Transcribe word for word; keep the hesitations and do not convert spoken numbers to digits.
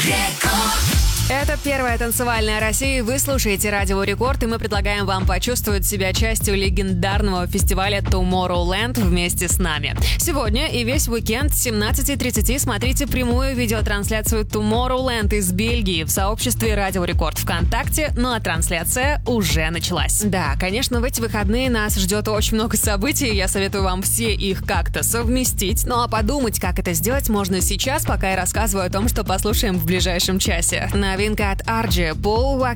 Это первая танцевальная Россия. Вы слушаете Радио Рекорд, и мы предлагаем вам почувствовать себя частью легендарного фестиваля Tomorrowland вместе с нами. Сегодня и весь уикенд с семнадцати тридцати смотрите прямую видеотрансляцию Tomorrowland из Бельгии в сообществе Радио Рекорд ВКонтакте, ну а трансляция уже началась. Да, конечно, в эти выходные нас ждет очень много событий, я советую вам все их как-то совместить, ну а подумать, как это сделать, можно сейчас, пока я рассказываю о том, что послушаем в ближайшем часе. Новинка от Арджи, Пол